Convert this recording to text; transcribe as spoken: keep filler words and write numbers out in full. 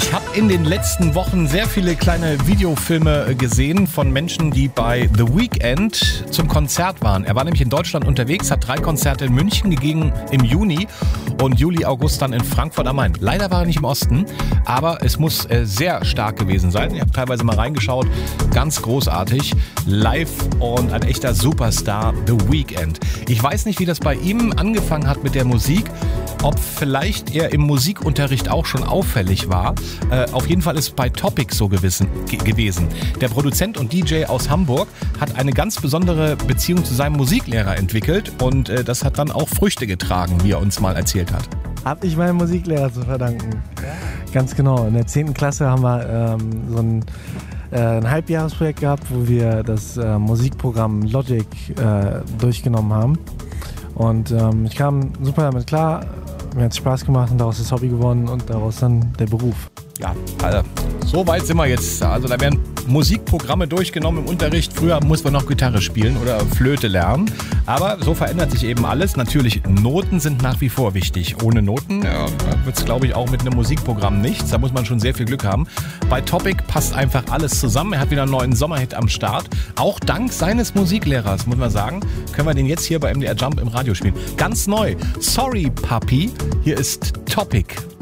Ich habe in den letzten Wochen sehr viele kleine Videofilme gesehen von Menschen, die bei The Weeknd zum Konzert waren. Er war nämlich in Deutschland unterwegs, hat drei Konzerte in München gegeben im Juni und Juli, August dann in Frankfurt am Main. Leider war er nicht im Osten, aber es muss äh, sehr stark gewesen sein. Ich habe teilweise mal reingeschaut, ganz großartig, live und ein echter Superstar, The Weeknd. Ich weiß nicht, wie das bei ihm angefangen hat mit der Musik, ob vielleicht er im Musikunterricht auch schon auffällig war. Äh, auf jeden Fall ist es bei Topic so gewissen, ge- gewesen. Der Produzent und D J aus Hamburg hat eine ganz besondere Beziehung zu seinem Musiklehrer entwickelt und äh, das hat dann auch Früchte getragen, wie er uns mal erzählt hat. Hab ich meinem Musiklehrer zu verdanken. Ganz genau. In der zehnten Klasse haben wir ähm, so ein, äh, ein Halbjahresprojekt gehabt, wo wir das äh, Musikprogramm Logic äh, durchgenommen haben. Und ähm, ich kam super damit klar, mir hat es Spaß gemacht und daraus ist das Hobby geworden und daraus dann der Beruf. Ja, also so weit sind wir jetzt. Also da werden Musikprogramme durchgenommen im Unterricht. Früher musste man noch Gitarre spielen oder Flöte lernen. Aber so verändert sich eben alles. Natürlich, Noten sind nach wie vor wichtig. Ohne Noten ja, wird es, glaube ich, auch mit einem Musikprogramm nichts. Da muss man schon sehr viel Glück haben. Bei Topic passt einfach alles zusammen. Er hat wieder einen neuen Sommerhit am Start. Auch dank seines Musiklehrers, muss man sagen, können wir den jetzt hier bei M D R Jump im Radio spielen. Ganz neu. Sorry, Papi. Hier ist Topic.